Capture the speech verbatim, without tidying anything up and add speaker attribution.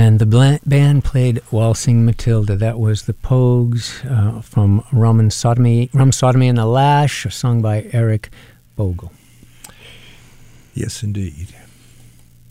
Speaker 1: And the bla- band played Waltzing Matilda. That was the Pogues uh, from Rum and Sodomy, Rum, Sodomy and the Lash, sung by Eric Bogle.
Speaker 2: Yes, indeed.